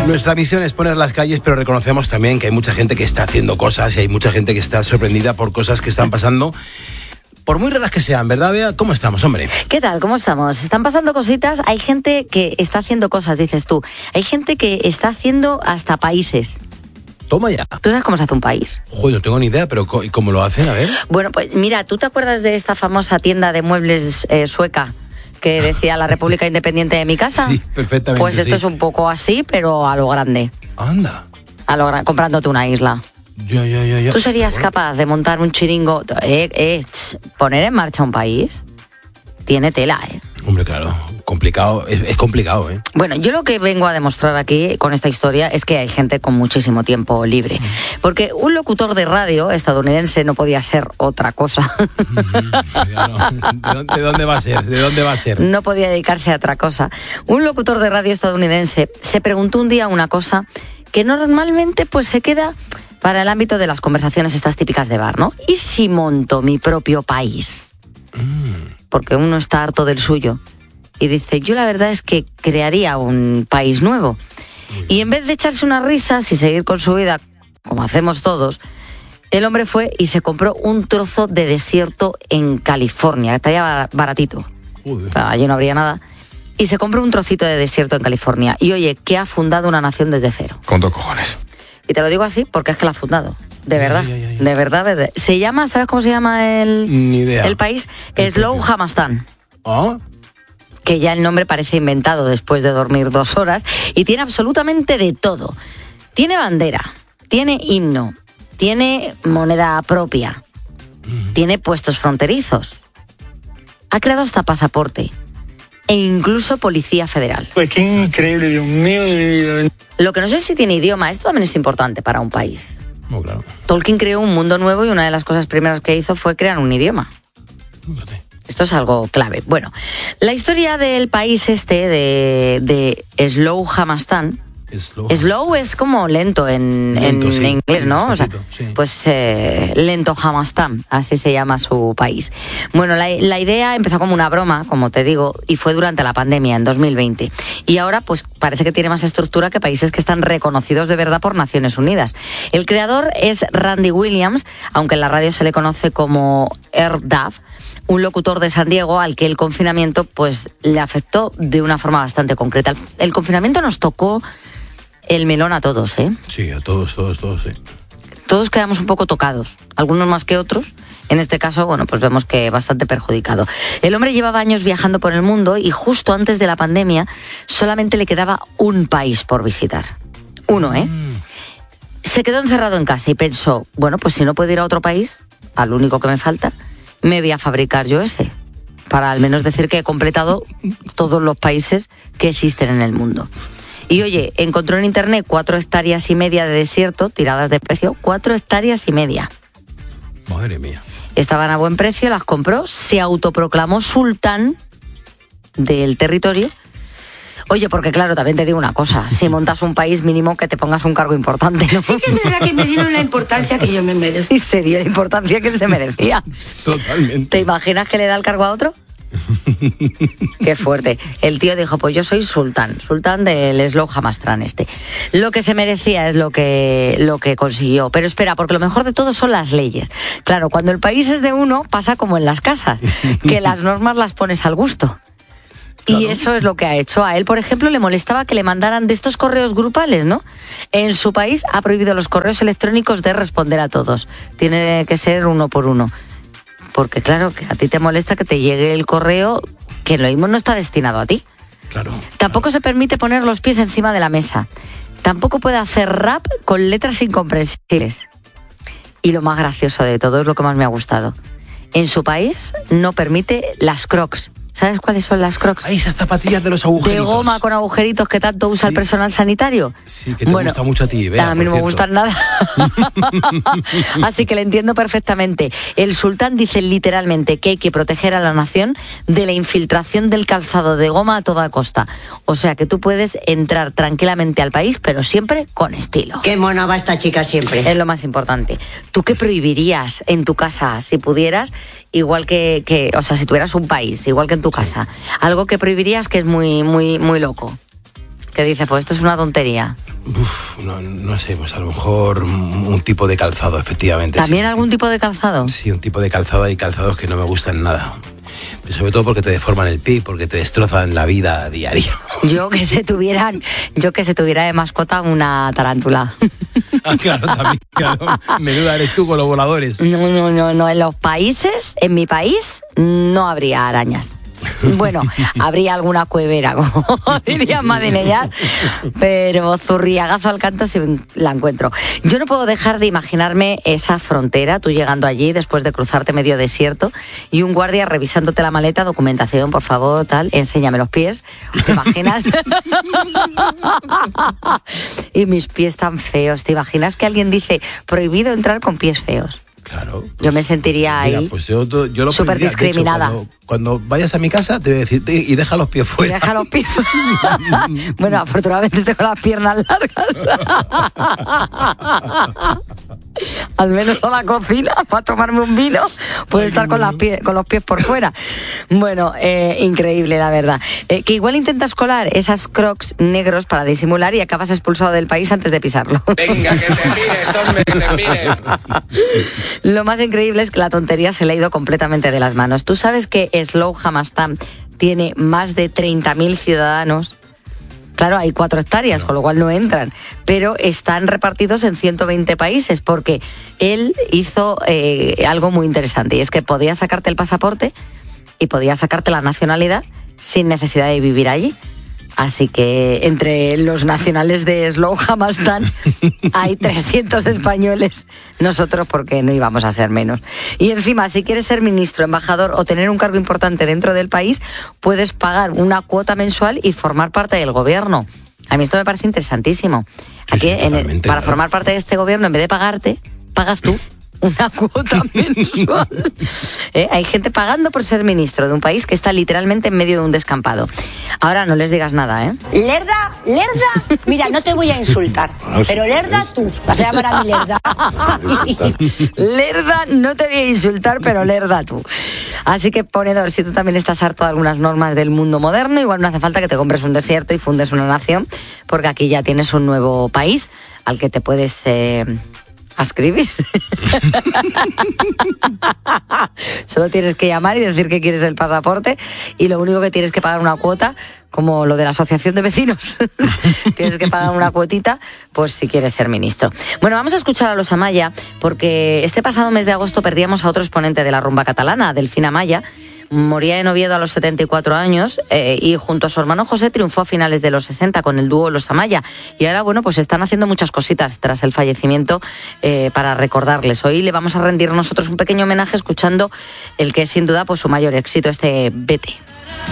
Nuestra misión es poner las calles, pero reconocemos también que hay mucha gente que está haciendo cosas y hay mucha gente que está sorprendida por cosas que están pasando, por muy raras que sean, ¿verdad, Bea? ¿Cómo estamos, hombre? ¿Qué tal? ¿Cómo estamos? Están pasando cositas, hay gente que está haciendo cosas, dices tú. Hay gente que está haciendo hasta países. Toma ya. ¿Tú sabes cómo se hace un país? Joder, no tengo ni idea, pero ¿cómo lo hacen? A ver. Bueno, pues mira, ¿tú te acuerdas de esta famosa tienda de muebles sueca que decía la República Independiente de mi casa? Sí, perfectamente. Pues esto es un poco así, pero a lo grande. Anda. Comprándote una isla. Ya. ¿Tú serías capaz de montar un chiringo, poner en marcha un país? Tiene tela, ¿eh? Hombre, claro, complicado, es complicado, ¿eh? Bueno, yo lo que vengo a demostrar aquí con esta historia es que hay gente con muchísimo tiempo libre. Porque un locutor de radio estadounidense no podía ser otra cosa. ¿De dónde va a ser? ¿De dónde va a ser? No podía dedicarse a otra cosa. Un locutor de radio estadounidense se preguntó un día una cosa que normalmente pues se queda para el ámbito de las conversaciones estas típicas de bar, ¿no? ¿Y si monto mi propio país? Porque uno está harto del suyo y dice, yo la verdad es que crearía un país nuevo. Y en vez de echarse unas risas y seguir con su vida, como hacemos todos, el hombre fue y se compró un trozo de desierto en California, que estaría baratito. Allí no habría nada. Y se compró un trocito de desierto en California. Y oye, que ha fundado una nación desde cero. Con 2 cojones. Y te lo digo así porque es que la ha fundado. De verdad, Ya. de verdad. Se llama, ¿sabes cómo se llama Ni idea. el país? Slow Hamastán. ¿Ah? Que ya el nombre parece inventado después de dormir 2 horas. Y tiene absolutamente de todo. Tiene bandera, tiene himno, tiene moneda propia, tiene puestos fronterizos. Ha creado hasta pasaporte. E incluso policía federal. Pues qué increíble, Dios mío de mi vida. Lo que no sé si tiene idioma, esto también es importante para un país. No, claro. Tolkien creó un mundo nuevo y una de las cosas primeras que hizo fue crear un idioma. Fíjate. Esto es algo clave. Bueno, la historia del país este de Slow Hamastán. Slow es como lento en sí, inglés, ¿no? O sea, sí. pues lento Hamastán, así se llama su país. Bueno, la idea empezó como una broma, como te digo, y fue durante la pandemia, en 2020. Y ahora, pues parece que tiene más estructura que países que están reconocidos de verdad por Naciones Unidas. El creador es Randy Williams, aunque en la radio se le conoce como Herb Duff, un locutor de San Diego al que el confinamiento pues le afectó de una forma bastante concreta. El confinamiento nos tocó el melón a todos, ¿eh? Sí, a todos, sí. Todos quedamos un poco tocados, algunos más que otros. En este caso, bueno, pues vemos que bastante perjudicado. El hombre llevaba años viajando por el mundo y justo antes de la pandemia solamente le quedaba un país por visitar. Uno, ¿eh? Se quedó encerrado en casa y pensó, bueno, pues si no puedo ir a otro país, al único que me falta, me voy a fabricar yo ese, para al menos decir que he completado todos los países que existen en el mundo. Y oye, encontró en internet 4,5 hectáreas de desierto, tiradas de precio, 4,5 hectáreas. Madre mía. Estaban a buen precio, las compró, se autoproclamó sultán del territorio. Oye, porque claro, también te digo una cosa, si montas un país mínimo que te pongas un cargo importante, ¿no? Sí que es verdad que me dieron la importancia que yo me merezco. Y se dio la importancia que se merecía. Totalmente. ¿Te imaginas que le da el cargo a otro? Qué fuerte. El tío dijo, pues yo soy sultán del Slow Hamastán este. Lo que se merecía es lo que consiguió. Pero espera, porque lo mejor de todo son las leyes. Claro, cuando el país es de uno, pasa como en las casas, que las normas las pones al gusto. Claro. Y eso es lo que ha hecho. A él, por ejemplo, le molestaba que le mandaran de estos correos grupales, ¿no? En su país ha prohibido los correos electrónicos de responder a todos. Tiene que ser uno por uno. Porque claro, que a ti te molesta que te llegue el correo que lo mismo no está destinado a ti. Claro. Tampoco se permite poner los pies encima de la mesa. Tampoco puede hacer rap con letras incomprensibles. Y lo más gracioso de todo es lo que más me ha gustado. En su país no permite las Crocs. ¿Sabes cuáles son las Crocs? Ay, esas zapatillas de los agujeritos. De goma con agujeritos que tanto usa el personal sanitario. Sí, que te gusta mucho a ti, Bea, a mí no me gustan nada. Así que le entiendo perfectamente. El sultán dice literalmente que hay que proteger a la nación de la infiltración del calzado de goma a toda costa. O sea que tú puedes entrar tranquilamente al país, pero siempre con estilo. Qué mona va esta chica siempre. Es lo más importante. ¿Tú qué prohibirías en tu casa si pudieras? Igual que, o sea, si tuvieras un país, igual que en tu casa, algo que prohibirías que es muy, muy, muy loco. Que dice, pues esto es una tontería. No sé, pues a lo mejor un tipo de calzado, efectivamente. ¿También sí. algún tipo de calzado? Sí, un tipo de calzado. Hay calzados que no me gustan nada. Sobre todo porque te deforman el pie, porque te destrozan la vida diaria. Yo que se tuviera de mascota una tarántula. Ah, claro, también, claro. Menuda eres tú con los voladores. No, en mi país, no habría arañas. Bueno, habría alguna cuevera, como dirían madrileñas, pero zurriagazo al canto si la encuentro. Yo no puedo dejar de imaginarme esa frontera, tú llegando allí después de cruzarte medio desierto y un guardia revisándote la maleta, documentación, por favor, tal, enséñame los pies. ¿Te imaginas? Y mis pies tan feos. ¿Te imaginas que alguien dice prohibido entrar con pies feos? Claro. Yo me sentiría ahí pues yo lo súper discriminada. De hecho, cuando vayas a mi casa te voy a decir y deja los pies fuera. Y deja los pies fuera. Bueno, afortunadamente tengo las piernas largas. Al menos a la cocina para tomarme un vino puedo estar con los pies por fuera. Bueno, increíble la verdad. Que igual intentas colar esas crocs negros para disimular y acabas expulsado del país antes de pisarlo. Venga, que te mires, hombre, que te mires. Lo más increíble es que la tontería se le ha ido completamente de las manos. ¿Tú sabes que Slough Hammerstein tiene más de 30.000 ciudadanos? Claro, hay 4 hectáreas, con lo cual no entran, pero están repartidos en 120 países porque él hizo algo muy interesante y es que podías sacarte el pasaporte y podías sacarte la nacionalidad sin necesidad de vivir allí. Así que entre los nacionales de Slough Hammerstein hay 300 españoles, nosotros porque no íbamos a ser menos. Y encima, si quieres ser ministro, embajador o tener un cargo importante dentro del país, puedes pagar una cuota mensual y formar parte del gobierno. A mí esto me parece interesantísimo. Aquí, para formar parte de este gobierno, en vez de pagarte, pagas tú una cuota mensual. Hay gente pagando por ser ministro de un país que está literalmente en medio de un descampado. Ahora no les digas nada, ¿eh? Lerda, mira, no te voy a insultar, pero Lerda tú, vas a llamar a mi Lerda. Lerda, no te voy a insultar, pero Lerda tú. Así que, ponedor, si tú también estás harto de algunas normas del mundo moderno, igual no hace falta que te compres un desierto y fundes una nación, porque aquí ya tienes un nuevo país al que te puedes ascribir. Solo tienes que llamar y decir que quieres el pasaporte y lo único que tienes que pagar una cuota, como lo de la asociación de vecinos. Tienes que pagar una cuotita, pues si quieres ser ministro. Bueno, vamos a escuchar a los Amaya, porque este pasado mes de agosto perdíamos a otro exponente de la rumba catalana, a Delfín Amaya. Moría en Oviedo a los 74 años y junto a su hermano José triunfó a finales de los 60 con el dúo Los Amaya. Y ahora, bueno, pues están haciendo muchas cositas tras el fallecimiento para recordarles. Hoy le vamos a rendir nosotros un pequeño homenaje escuchando el que es sin duda pues su mayor éxito, este Vete.